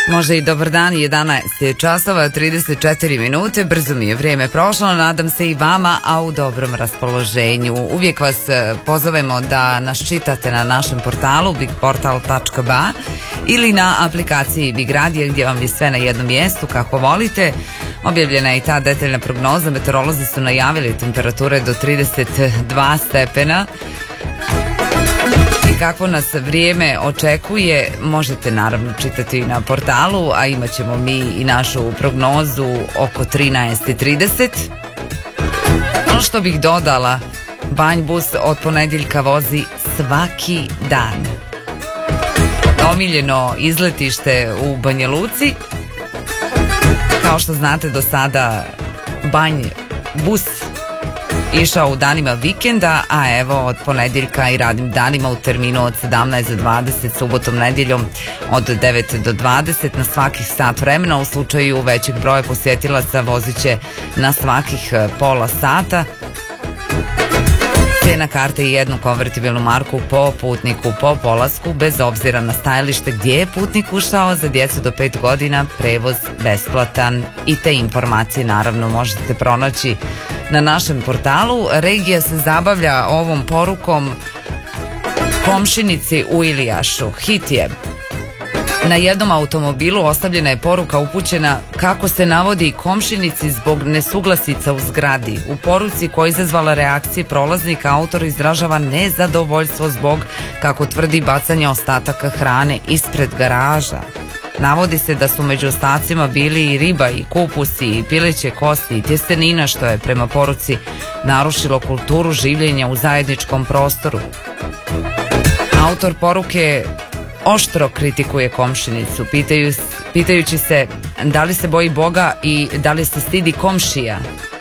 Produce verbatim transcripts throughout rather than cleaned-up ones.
Možda i dobar dan, jedanaest je časova, trideset četiri minute, brzo mi je vrijeme prošlo, nadam se i vama, a u dobrom raspoloženju. Uvijek vas pozovemo da nas čitate na našem portalu big portal tačka ba ili na aplikaciji Big Radio gdje vam je sve na jednom mjestu kako volite. Objavljena je i ta detaljna prognoza, meteorolozi su najavili temperature do trideset dva stepena. Kako nas vrijeme očekuje možete naravno čitati na portalu, a imat ćemo mi i našu prognozu oko trinaest i trideset. Ono što bih dodala, Banj bus od ponedjeljka vozi svaki dan. Omiljeno izletište u Banja Luci. Kao što znate, do sada Banj bus išao u danima vikenda, a evo od ponedjeljka i radnim danima u terminu od sedamnaest do dvadeset, subotom, nedjeljom od devet do dvadeset na svakih sat vremena. U slučaju većeg broja posjetilaca vozit će na svakih pola sata. Cijena karte i jednu konvertibilnu marku po putniku po polasku, bez obzira na stajalište gdje je putnik ušao. Za djecu do pet godina prevoz besplatan i te informacije naravno možete pronaći na našem portalu. Regija se zabavlja ovom porukom komšinici u Ilijašu. Hit je. Na jednom automobilu ostavljena je poruka upućena kako se navodi komšinici zbog nesuglasica u zgradi. U poruci koja je izazvala reakcije prolaznika autor izražava nezadovoljstvo zbog, kako tvrdi, bacanja ostataka hrane ispred garaža. Navodi se da su među ostacima bili i riba i kupusi i pileće kosti i tjestenina, što je prema poruci narušilo kulturu življenja u zajedničkom prostoru. Autor poruke oštro kritikuje komšinicu, pitaju, pitajući se da li se boji Boga i da li se stidi komšija.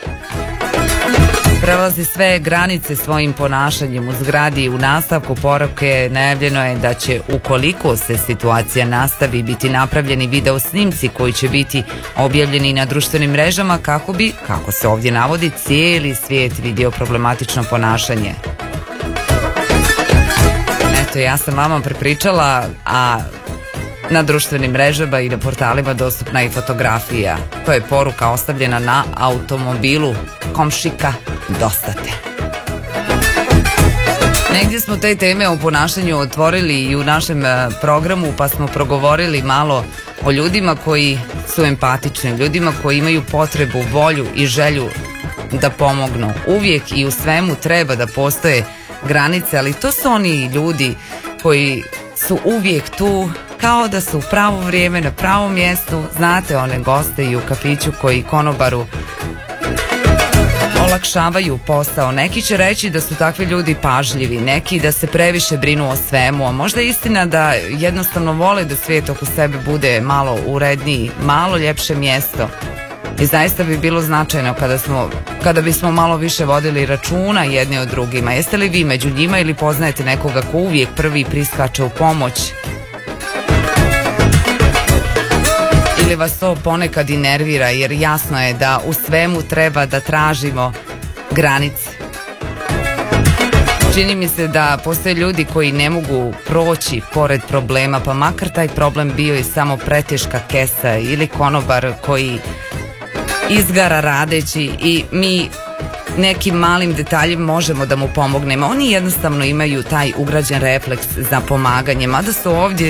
Prelazi sve granice svojim ponašanjem u zgradi. U nastavku poruke najavljeno je da će, ukoliko se situacija nastavi, biti napravljeni video snimci koji će biti objavljeni na društvenim mrežama kako bi, kako se ovdje navodi, cijeli svijet vidio problematično ponašanje. Eto, ja sam vama prepričala, a na društvenim mrežama i na portalima dostupna i fotografija. To je poruka ostavljena na automobilu. Komšika, dosta te. Negdje smo te teme o ponašanju otvorili i u našem programu, pa smo progovorili malo o ljudima koji su empatični, ljudima koji imaju potrebu, volju i želju da pomognu. Uvijek i u svemu treba da postoje granice, ali to su oni ljudi koji su uvijek tu, kao da su u pravo vrijeme na pravom mjestu. Znate, one goste i u kafiću koji konobaru olakšavaju posao. Neki će reći da su takvi ljudi pažljivi, neki da se previše brinu o svemu, a možda je istina da jednostavno vole da svijet oko sebe bude malo uredniji, malo ljepše mjesto. I zaista bi bilo značajno kada, smo, kada bismo malo više vodili računa jedni od drugima. Jeste li vi među njima ili poznajete nekoga ko uvijek prvi priskače u pomoć? Ili vas to ponekad i nervira, jer jasno je da u svemu treba da tražimo granice. Čini mi se da postoje ljudi koji ne mogu proći pored problema, pa makar taj problem bio i samo preteška kesa ili konobar koji izgara radeći i mi nekim malim detaljima možemo da mu pomognemo. Oni jednostavno imaju taj ugrađen refleks za pomaganje, mada su ovdje